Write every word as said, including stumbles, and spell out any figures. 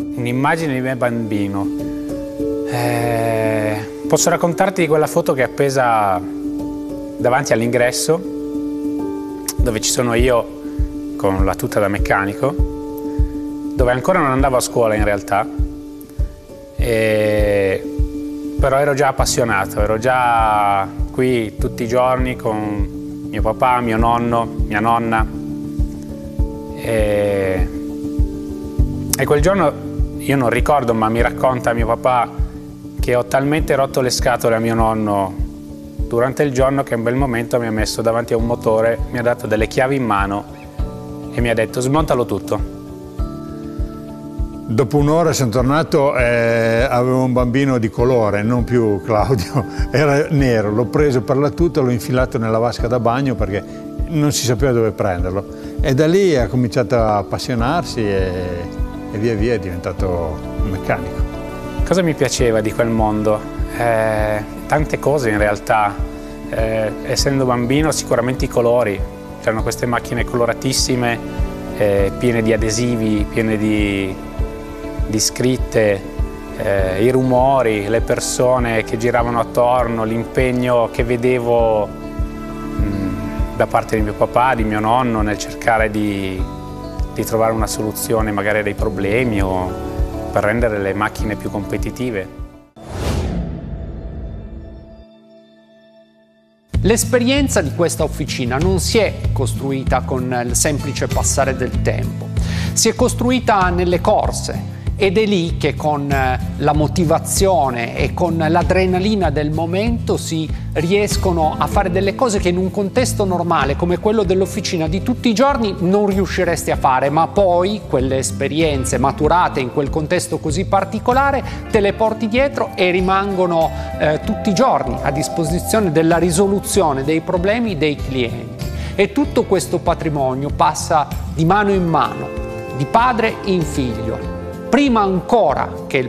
un'immagine di me bambino. Eh, posso raccontarti di quella foto che è appesa davanti all'ingresso, dove ci sono io con la tuta da meccanico, dove ancora non andavo a scuola in realtà, e... però ero già appassionato, ero già qui tutti i giorni con mio papà, mio nonno, mia nonna. E, e quel giorno io non ricordo, ma mi racconta mio papà che ho talmente rotto le scatole a mio nonno durante il giorno che in quel momento mi ha messo davanti a un motore, mi ha dato delle chiavi in mano e mi ha detto: smontalo tutto. Dopo un'ora sono tornato e avevo un bambino di colore, non più Claudio, era nero, l'ho preso per la tuta, l'ho infilato nella vasca da bagno perché non si sapeva dove prenderlo, e da lì ha cominciato a appassionarsi e, e via via è diventato un meccanico. Cosa mi piaceva di quel mondo? Eh, tante cose in realtà, eh, essendo bambino sicuramente i colori, c'erano queste macchine coloratissime, eh, piene di adesivi, piene di, di scritte, eh, i rumori, le persone che giravano attorno, l'impegno che vedevo mh, da parte di mio papà, di mio nonno nel cercare di, di trovare una soluzione magari dei problemi o per rendere le macchine più competitive. L'esperienza di questa officina non si è costruita con il semplice passare del tempo, si è costruita nelle corse, ed è lì che con la motivazione e con l'adrenalina del momento si riescono a fare delle cose che in un contesto normale come quello dell'officina di tutti i giorni non riusciresti a fare, ma poi quelle esperienze maturate in quel contesto così particolare te le porti dietro e rimangono eh, tutti i giorni a disposizione della risoluzione dei problemi dei clienti. E tutto questo patrimonio passa di mano in mano, di padre in figlio. Prima ancora che il